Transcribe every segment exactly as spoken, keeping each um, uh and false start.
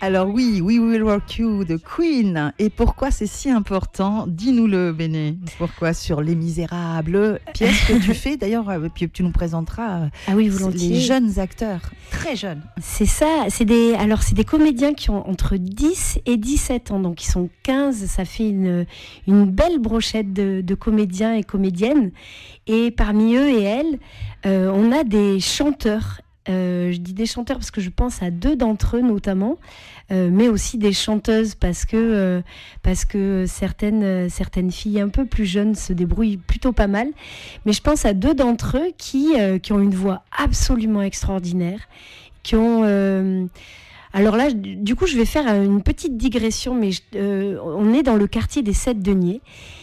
Alors oui, We Will Rock You de Queen. Et pourquoi c'est si important? Dis-nous-le, Béné. Pourquoi sur Les Misérables, pièce que tu fais d'ailleurs, puis tu nous présenteras ah oui, volontiers. Les jeunes acteurs, très jeunes. C'est ça, c'est des, alors c'est des comédiens qui ont entre dix et dix-sept ans, donc ils sont quinze, ça fait une, une belle brochette de, de comédiens et comédiennes. Et parmi eux et elles, euh, on a des chanteurs. Euh, je dis des chanteurs parce que je pense à deux d'entre eux notamment, euh, mais aussi des chanteuses parce que, euh, parce que certaines, euh, certaines filles un peu plus jeunes se débrouillent plutôt pas mal. Mais je pense à deux d'entre eux qui, euh, qui ont une voix absolument extraordinaire, qui ont... Euh, alors là, du coup, je vais faire une petite digression, mais je, euh, on est dans le quartier des Sept-Deniers.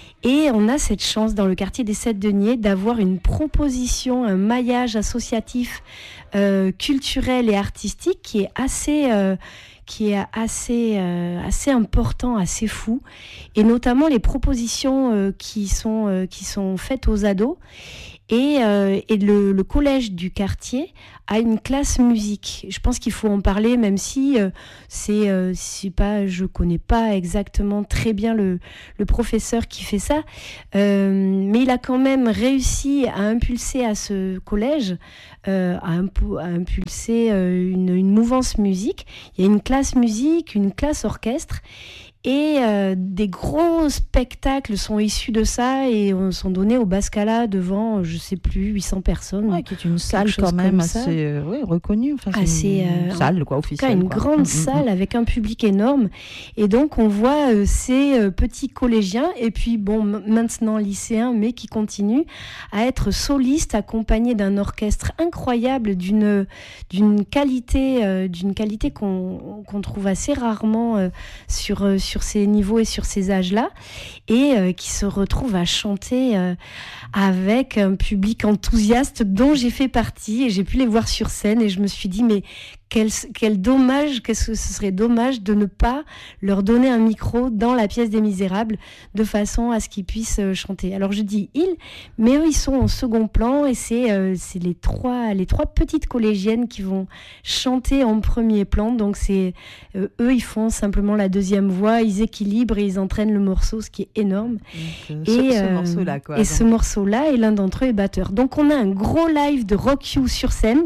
Et on a cette chance dans le quartier des Sept-Deniers d'avoir une proposition, un maillage associatif, euh, culturel et artistique qui est assez, euh, qui est assez, euh, assez important, assez fou. Et notamment les propositions euh, qui sont, euh, qui sont faites aux ados. Et, euh, et le, le collège du quartier a une classe musique. Je pense qu'il faut en parler, même si euh, c'est, euh, c'est pas, je connais pas exactement très bien le, le professeur qui fait ça, euh, mais il a quand même réussi à impulser à ce collège, euh, à, impu- à impulser euh, une, une mouvance musique. Il y a une classe musique, une classe orchestre. Et euh, des gros spectacles sont issus de ça et sont donnés au Bascala devant, je sais plus, huit cents personnes. Ouais, qui est une salle quand même assez euh, ouais, reconnue. Enfin, c'est assez, une euh, salle quoi, officielle. Une quoi. grande mmh, salle mmh. avec un public énorme. Et donc on voit euh, ces euh, petits collégiens et puis bon, m- maintenant lycéens, mais qui continuent à être solistes, accompagnés d'un orchestre incroyable, d'une, d'une qualité, euh, d'une qualité qu'on, qu'on trouve assez rarement euh, sur, euh, sur ces niveaux et sur ces âges-là, et euh, qui se retrouvent à chanter euh, avec un public enthousiaste dont j'ai fait partie, et j'ai pu les voir sur scène, et je me suis dit, mais quel, quel dommage, qu'est-ce que ce serait dommage de ne pas leur donner un micro dans la pièce des Misérables, de façon à ce qu'ils puissent euh, chanter. Alors je dis ils, mais eux ils sont en second plan, et c'est, euh, c'est les, trois, les trois petites collégiennes qui vont chanter en premier plan, donc c'est, euh, eux ils font simplement la deuxième voix, ils équilibrent et ils entraînent le morceau, ce qui est énorme. Donc, euh, et ce, ce euh, morceau-là, quoi. Et donc. ce morceau-là, et l'un d'entre eux est batteur. Donc on a un gros live de Rock You sur scène,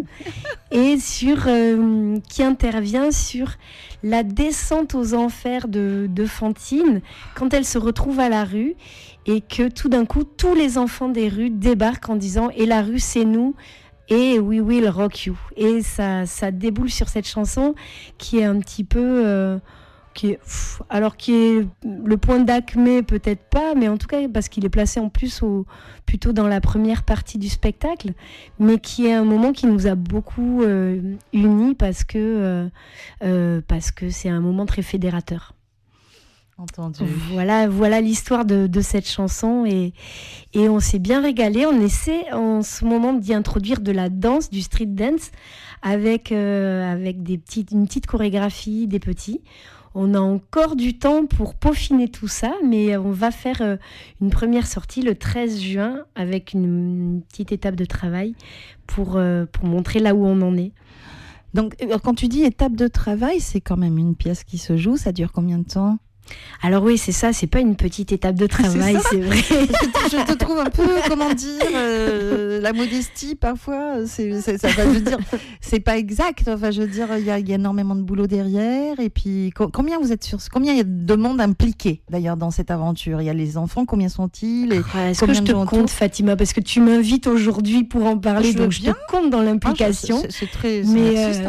et sur, euh, qui intervient sur la descente aux enfers de, de Fantine, quand elle se retrouve à la rue, et que tout d'un coup, tous les enfants des rues débarquent en disant « Et la rue, c'est nous !» et We Will Rock You. Et ça, ça déboule sur cette chanson qui est un petit peu... Euh, qui est, pff, alors qui est le point d'acmé, peut-être pas, mais en tout cas parce qu'il est placé en plus au, plutôt dans la première partie du spectacle, mais qui est un moment qui nous a beaucoup euh, unis parce que, euh, euh, parce que c'est un moment très fédérateur. Entendu. Voilà, voilà l'histoire de, de cette chanson, et, et on s'est bien régalé. On essaie en ce moment d'y introduire de la danse, du street dance, avec, euh, avec des petites, une petite chorégraphie, des petits. On a encore du temps pour peaufiner tout ça, mais on va faire euh, une première sortie le treize juin avec une, une petite étape de travail pour, euh, pour montrer là où on en est. Donc, quand tu dis étape de travail, c'est quand même une pièce qui se joue. Ça dure combien de temps ? Alors oui, c'est ça, c'est pas une petite étape de travail, c'est, c'est vrai. Je te trouve un peu, comment dire, euh, la modestie parfois, c'est, c'est, ça, enfin, je veux dire, c'est pas exact. Enfin, je veux dire, il y a, y a énormément de boulot derrière. Et puis, co- combien vous êtes sur, combien il y a de monde impliqué d'ailleurs dans cette aventure ? Il y a les enfants, combien sont-ils et ouais, Est-ce que je te compte, Fatima, parce que tu m'invites aujourd'hui pour en parler, je donc je te compte dans l'implication. Ah, je, c'est, c'est très, mais euh...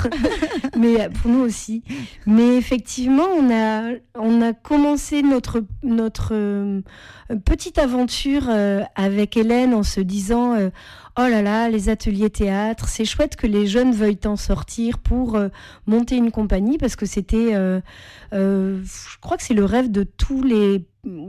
mais pour nous aussi. Mais effectivement, on a On a commencé notre, notre euh, petite aventure euh, avec Hélène en se disant euh, « Oh là là, les ateliers théâtre, c'est chouette que les jeunes veuillent en sortir pour euh, monter une compagnie » parce que c'était, euh, euh, je crois que c'est le rêve de tous les,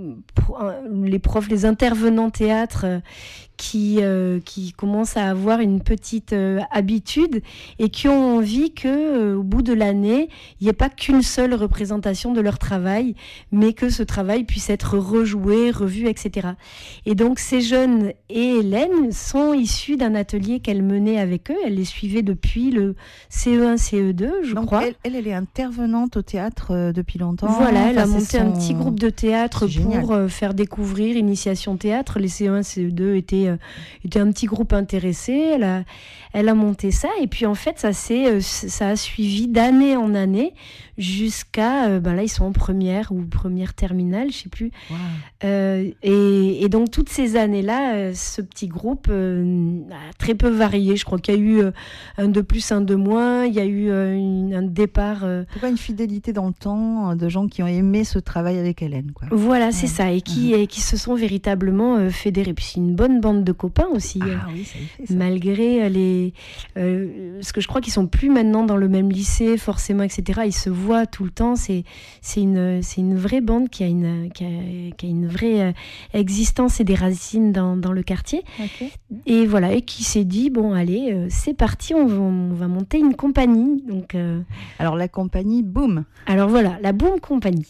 les profs, les intervenants théâtre euh, qui, euh, qui commencent à avoir une petite euh, habitude et qui ont envie qu'au euh, bout de l'année, il n'y ait pas qu'une seule représentation de leur travail, mais que ce travail puisse être rejoué, revu, et cetera. Et donc ces jeunes et Hélène sont issus issu d'un atelier qu'elle menait avec eux. Elle les suivait depuis le C E un, C E deux, je Donc, crois. Elle, elle, elle est intervenante au théâtre euh, depuis longtemps. Voilà, elle enfin, a monté son... un petit groupe de théâtre pour euh, faire découvrir Initiation Théâtre. Les C E un, C E deux étaient, euh, étaient un petit groupe intéressé. Elle a, elle a monté ça. Et puis, en fait, ça, c'est, euh, ça a suivi d'année en année jusqu'à... Euh, ben là, ils sont en première ou première terminale, je ne sais plus. Wow. Euh, et, et donc, toutes ces années-là, euh, ce petit groupe euh, a très peu varié. Je crois qu'il y a eu euh, un de plus, un de moins. Il y a eu euh, une, un départ... Euh... Pourquoi une fidélité dans le temps euh, de gens qui ont aimé ce travail avec Hélène, quoi. Voilà, c'est ouais. ça. Et qui, mmh. et qui se sont véritablement euh, fédérés. Puis c'est une bonne bande de copains aussi. Ah euh, oui, ça y fait, ça. Malgré les... Euh, parce que je crois qu'ils sont plus maintenant dans le même lycée, forcément, et cetera. Ils se voient tout le temps. C'est, c'est, une, c'est une vraie bande qui a une, qui a, qui a une vraie euh, existence et des racines dans, dans le quartier. Okay. Et voilà, et qui s'est dit, bon, allez, euh, c'est parti, on va, on va monter une compagnie. Donc, euh... Alors, la compagnie Boom. Alors voilà, la Boom Compagnie.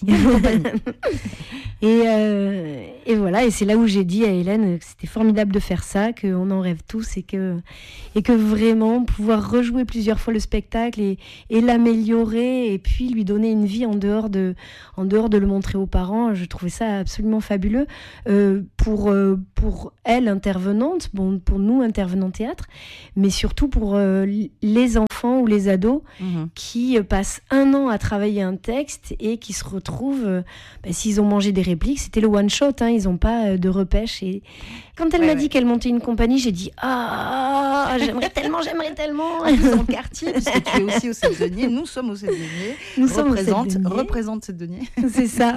et, euh, et voilà, et c'est là où j'ai dit à Hélène que c'était formidable de faire ça, qu'on en rêve tous et que, et que vraiment pouvoir rejouer plusieurs fois le spectacle et, et l'améliorer et puis lui donner une vie en dehors de, en dehors de le montrer aux parents, je trouvais ça absolument fabuleux. Euh, pour, euh, pour elle, intervenante, bon, pour nous, intervenants théâtre, mais surtout pour euh, les enfants ou les ados mmh. qui euh, passent un an à travailler un texte et qui se retrouvent, euh, bah, s'ils ont mangé des répliques, c'était le one-shot, hein, ils n'ont pas euh, de repêche. Et quand elle ouais, m'a ouais. dit qu'elle montait une compagnie, j'ai dit « Ah, j'aimerais tellement, j'aimerais tellement !» En plus, dans le quartier, parce que tu es aussi au Sept-Deniers, nous sommes au Sept-Deniers, nous représente, sommes au Sept-Deniers. Représente Sept-Deniers. C'est ça.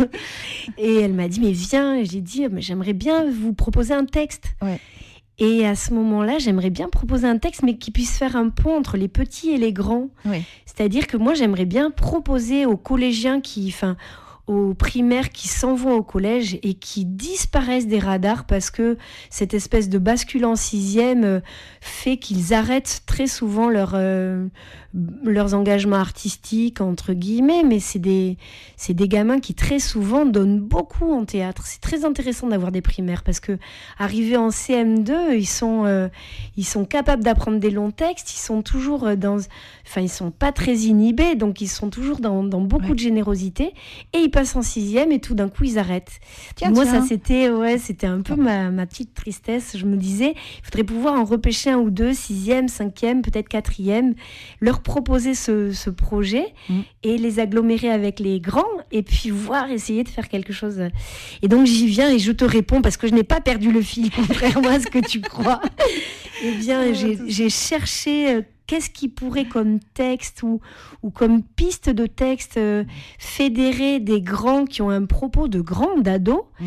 Et elle m'a dit « Mais viens !» Et j'ai dit « Mais j'aimerais bien vous proposer un texte. Ouais. » Et à ce moment-là, j'aimerais bien proposer un texte, mais qui puisse faire un pont entre les petits et les grands. Oui. C'est-à-dire que moi, j'aimerais bien proposer aux collégiens qui... Enfin, aux primaires qui s'en vont au collège et qui disparaissent des radars parce que cette espèce de bascule en sixième fait qu'ils arrêtent très souvent leur, euh, leurs engagements artistiques, entre guillemets, mais c'est des, c'est des gamins qui très souvent donnent beaucoup en théâtre. C'est très intéressant d'avoir des primaires parce que arrivés en C M deux, ils sont, euh, ils sont capables d'apprendre des longs textes, ils sont toujours dans... Enfin, ils sont pas très inhibés, donc ils sont toujours dans, dans beaucoup ouais. de générosité et ils passent en sixième et tout d'un coup ils arrêtent. Tiens, Moi tiens. ça c'était ouais c'était un peu ma, ma petite tristesse. Je me disais il faudrait pouvoir en repêcher un ou deux, sixième, cinquième, peut-être quatrième, leur proposer ce, ce projet mmh. et les agglomérer avec les grands et puis voir essayer de faire quelque chose. Et donc j'y viens et je te réponds parce que je n'ai pas perdu le fil contrairement à ce que tu crois. Eh bien j'ai, j'ai cherché euh, qu'est-ce qui pourrait comme texte ou, ou comme piste de texte euh, fédérer des grands qui ont un propos de grands, d'ados, mmh.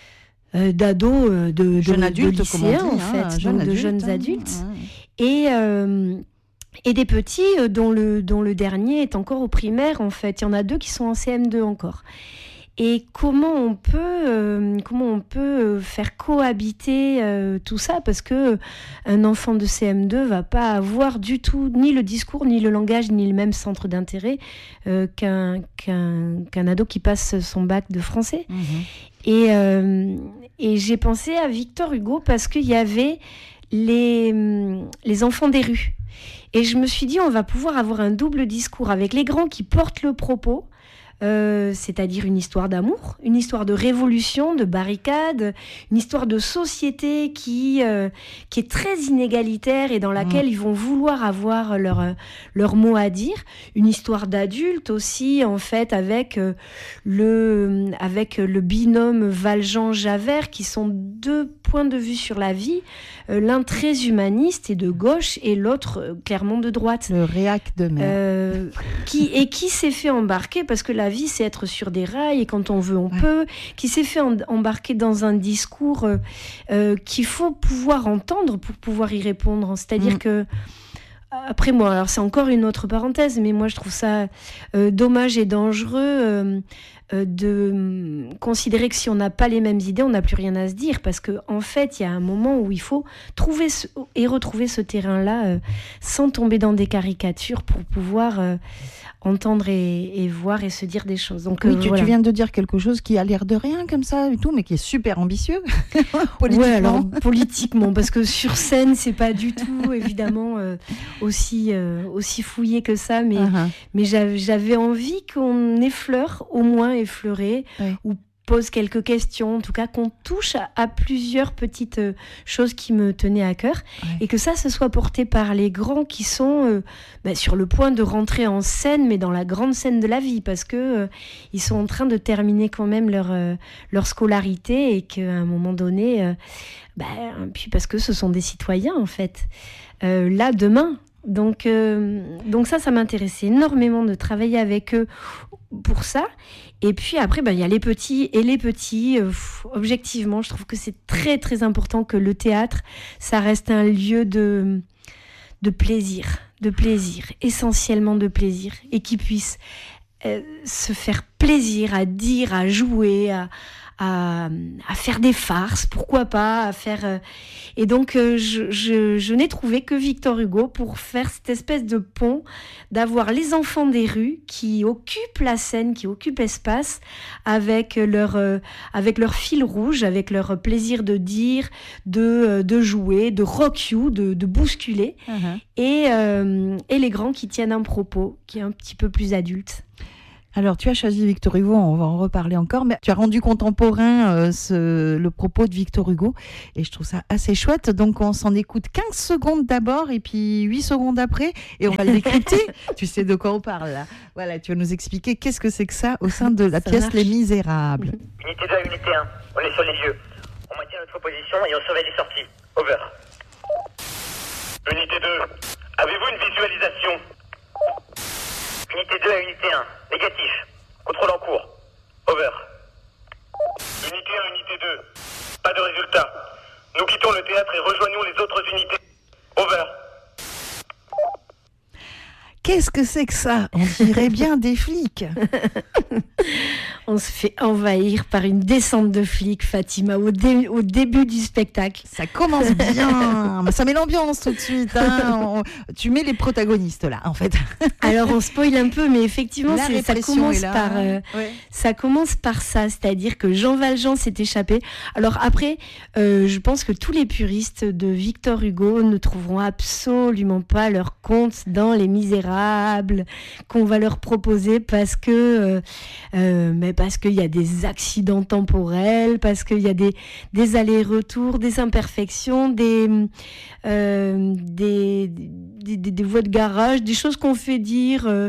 euh, d'ados, euh, de, de, de, adulte, de lycéens en dit, fait, hein, donc jeune de adulte, jeunes hein, adultes, ouais. et, euh, et des petits euh, dont, le, dont le dernier est encore au primaire en fait. Il y en a deux qui sont en C M deux encore. Et comment on peut, euh, comment on peut faire cohabiter euh, tout ça, parce que un enfant de C M deux va pas avoir du tout ni le discours, ni le langage, ni le même centre d'intérêt euh, qu'un, qu'un, qu'un ado qui passe son bac de français. Mmh. Et, euh, et j'ai pensé à Victor Hugo parce qu'il y avait les, les enfants des rues. Et je me suis dit, on va pouvoir avoir un double discours avec les grands qui portent le propos, Euh, c'est-à-dire une histoire d'amour, une histoire de révolution, de barricade, une histoire de société qui, euh, qui est très inégalitaire et dans laquelle mmh. ils vont vouloir avoir leur, leur mot à dire. Une histoire d'adulte aussi, en fait, avec, euh, le, avec le binôme Valjean-Javert, qui sont deux points de vue sur la vie, euh, l'un très humaniste et de gauche, et l'autre euh, clairement de droite. Le réac de mer. Euh, qui, et qui s'est fait embarquer, parce que la vie, c'est être sur des rails, et quand on veut, on ouais. peut, qui s'est fait en, embarquer dans un discours euh, euh, qu'il faut pouvoir entendre pour pouvoir y répondre. C'est-à-dire mmh. que, après moi, alors c'est encore une autre parenthèse, mais moi je trouve ça euh, dommage et dangereux euh, euh, de considérer que si on n'a pas les mêmes idées, on n'a plus rien à se dire. Parce qu'en en fait, il y a un moment où il faut trouver ce, et retrouver ce terrain-là euh, sans tomber dans des caricatures pour pouvoir euh, entendre et, et voir et se dire des choses. Donc, oui, euh, tu, voilà. tu viens de dire quelque chose qui a l'air de rien comme ça et tout, mais qui est super ambitieux politiquement. Ouais, alors politiquement, parce que sur scène, c'est pas du tout évidemment euh, aussi euh, aussi fouillé que ça, mais Uh-huh. mais j'avais, j'avais envie qu'on effleure, au moins effleurer, Oui. ou pose quelques questions, en tout cas qu'on touche à, à plusieurs petites euh, choses qui me tenaient à cœur, Ouais. et que ça, ce soit porté par les grands qui sont euh, bah, sur le point de rentrer en scène, mais dans la grande scène de la vie, parce que euh, ils sont en train de terminer quand même leur euh, leur scolarité, et qu'à un moment donné, euh, bah, puis parce que ce sont des citoyens en fait, euh, là demain. Donc, euh, donc ça, ça m'intéressait énormément de travailler avec eux pour ça. Et puis après, bah, il y a les petits et les petits. Euh, pff, objectivement, je trouve que c'est très très important que le théâtre, ça reste un lieu de, de plaisir, de plaisir, essentiellement de plaisir, et qu'ils puissent euh, se faire plaisir à dire, à jouer, à À, à faire des farces, pourquoi pas, à faire... Euh... Et donc, euh, je, je, je n'ai trouvé que Victor Hugo pour faire cette espèce de pont, d'avoir les enfants des rues qui occupent la scène, qui occupent l'espace, avec leur, euh, avec leur fil rouge, avec leur plaisir de dire, de, euh, de jouer, de rock you, de, de bousculer, Uh-huh. et, euh, et les grands qui tiennent un propos qui est un petit peu plus adulte. Alors, tu as choisi Victor Hugo, on va en reparler encore, mais tu as rendu contemporain euh, ce, le propos de Victor Hugo, et je trouve ça assez chouette. Donc, on s'en écoute quinze secondes d'abord, et puis huit secondes après, et on va le décrypter. Tu sais de quoi on parle, là. Voilà, tu vas nous expliquer qu'est-ce que c'est que ça au sein de la Ça pièce marche. Les Misérables. Unité deux à unité un, on est sur les lieux. On maintient notre position et on surveille les sorties. Over. Unité deux, avez-vous une visualisation? Unité deux à unité un, négatif. Contrôle en cours. Over. Unité un, unité deux, pas de résultat. Nous quittons le théâtre et rejoignons les autres unités. Over. Qu'est-ce que c'est que ça? On dirait bien des flics. On se fait envahir par une descente de flics, Fatima, au, dé- au début du spectacle. Ça commence bien. Ça met l'ambiance tout de suite. Hein. On- tu mets les protagonistes là, en fait. Alors on spoil un peu, mais effectivement, La c'est- ça répression commence est là. par euh, Ouais. ça commence par ça, c'est-à-dire que Jean Valjean s'est échappé. Alors après, euh, je pense que tous les puristes de Victor Hugo ne trouveront absolument pas leur compte dans Les Misérables qu'on va leur proposer, parce que euh, euh, mais parce qu'il y a des accidents temporels, parce qu'il y a des, des allers-retours, des imperfections, des, euh, des, des, des, des voies de garage, des choses qu'on fait dire euh,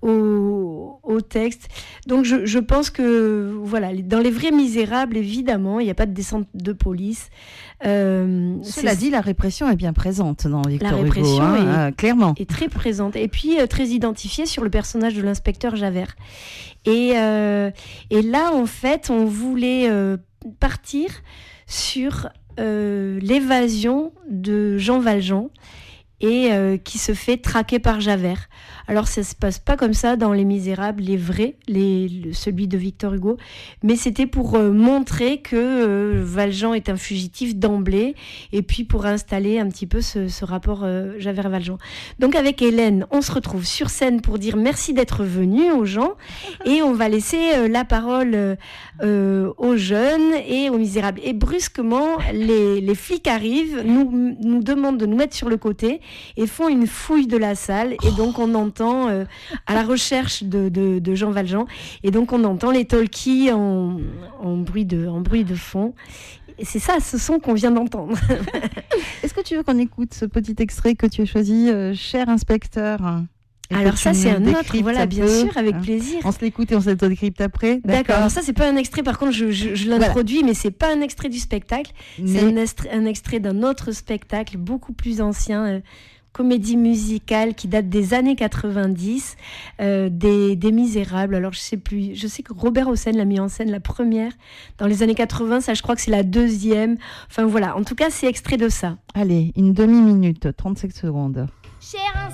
au, au texte. Donc je, je pense que voilà, dans Les Vrais Misérables, évidemment, il n'y a pas de descente de police. Euh, Cela c'est- dit, la répression est bien présente dans Victor Hugo, répression hein, est- euh, clairement. est très présente, et puis euh, très identifiée sur le personnage de l'inspecteur Javert. Et, euh, et là, en fait, on voulait euh, partir sur euh, l'évasion de Jean Valjean, et euh, qui se fait traquer par Javert. Alors ça se passe pas comme ça dans Les Misérables, les vrais, les, le- celui de Victor Hugo, mais c'était pour euh, montrer que euh, Valjean est un fugitif d'emblée, et puis pour installer un petit peu ce, ce rapport euh, Javert-Valjean. Donc avec Hélène, on se retrouve sur scène pour dire merci d'être venus aux gens, et on va laisser euh, la parole euh, euh, aux jeunes et aux Misérables. Et brusquement, les, les flics arrivent, nous, nous demandent de nous mettre sur le côté, et font une fouille de la salle, et donc on entend euh, à la recherche de, de, de Jean Valjean, et donc on entend les talkies en, en, bruit de, en bruit de fond. Et c'est ça, ce son qu'on vient d'entendre. Est-ce que tu veux qu'on écoute ce petit extrait que tu as choisi, euh, cher inspecteur, et que Alors tu ça, c'est nous un autre, décryptes voilà, un bien peu, sûr, avec hein. plaisir. On se l'écoute et on se le décrypte après. D'accord, alors ça c'est pas un extrait, par contre je, je, je l'introduis, mais c'est pas un extrait du spectacle, c'est Mais un extrait, un extrait d'un autre spectacle beaucoup plus ancien, euh, comédie musicale qui date des années quatre-vingt-dix, euh, des, des Misérables. Alors je sais plus, je sais que Robert Hossein l'a mis en scène la première dans les années quatre-vingts, ça je crois que c'est la deuxième, enfin voilà, en tout cas c'est extrait de ça. allez, une demi-minute, trente-cinq secondes. Cher